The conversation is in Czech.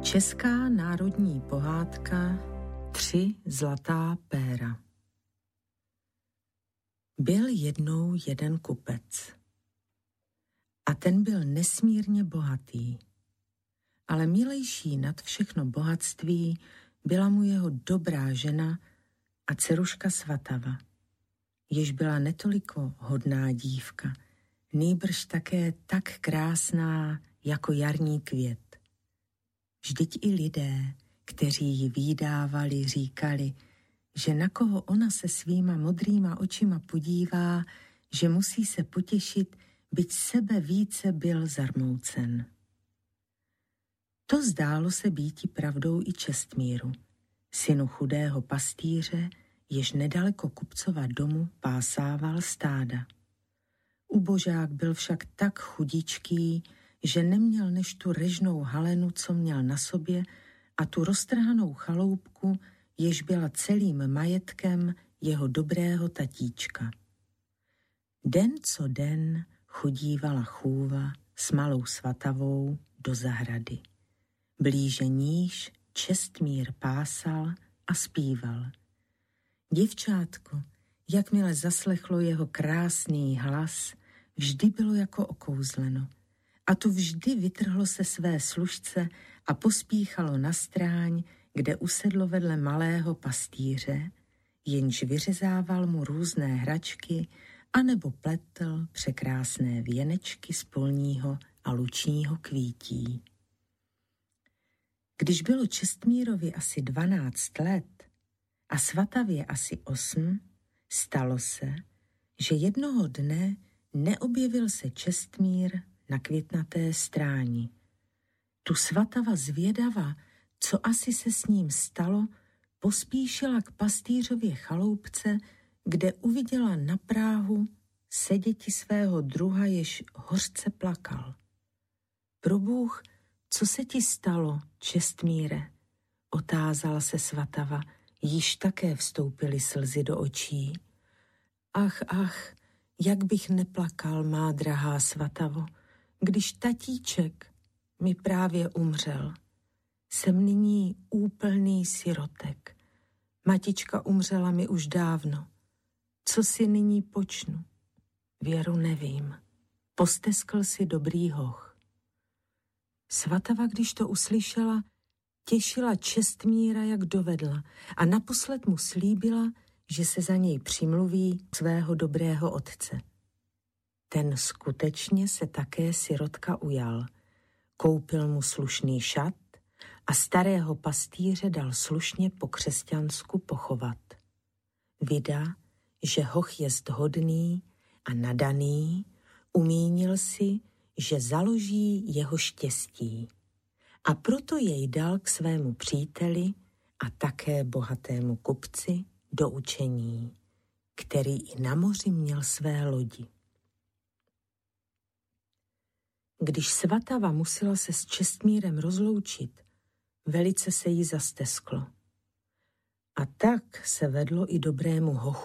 Česká národní pohádka 3 zlatá péra. Byl jednou jeden kupec. A ten byl nesmírně bohatý. Ale milejší nad všechno bohatství byla mu jeho dobrá žena a dceruška Svatava, jež byla netoliko hodná dívka, nýbrž také tak krásná jako jarní květ. Vždyť i lidé, kteří ji vídávali, říkali, že na koho ona se svýma modrýma očima podívá, že musí se potěšit, byť sebe více byl zarmoucen. To zdálo se býti pravdou i Čestmíru, synu chudého pastýře, jež nedaleko kupcova domu pásával stáda. Ubožák byl však tak chudičký, že neměl než tu režnou halenu, co měl na sobě, a tu roztrhanou chaloupku, jež byla celým majetkem jeho dobrého tatíčka. Den co den chodívala chůva s malou Svatavou do zahrady. Blíže níž Čestmír pásal a zpíval. Děvčátko, jakmile zaslechlo jeho krásný hlas, vždy bylo jako okouzleno. A tu vždy vytrhlo se své služce a pospíchalo na stráň, kde usedlo vedle malého pastýře, jenž vyřezával mu různé hračky anebo pletl překrásné věnečky z polního a lučního kvítí. Když bylo Čestmírovi asi 12 let a Svatavě asi 8, stalo se, že jednoho dne neobjevil se Čestmír na květnaté stráni. Tu Svatava zvědava, co asi se s ním stalo, pospíšila k pastýřově chaloupce, kde uviděla na práhu seděti svého druha, jež hořce plakal. Probůh, co se ti stalo, Čestmíre? Otázala se Svatava, již také vstoupily slzy do očí. Ach, jak bych neplakal, má drahá Svatavo, když tatíček mi právě umřel. Jsem nyní úplný sirotek. Matička umřela mi už dávno. Co si nyní počnu? Věru nevím. Posteskl si dobrý hoch. Svatava, když to uslyšela, těšila Čestmíra, jak dovedla, a naposled mu slíbila, že se za něj přimluví svého dobrého otce. Ten skutečně se také sirotka ujal. Koupil mu slušný šat a starého pastýře dal slušně po křesťansku pochovat. Vida, že hoch jest hodný a nadaný, umínil si, že založí jeho štěstí. A proto jej dal k svému příteli a také bohatému kupci do učení, který i na moři měl své lodi. Když Svatava musela se s Čestmírem rozloučit, velice se jí zastesklo. A tak se vedlo i dobrému hochu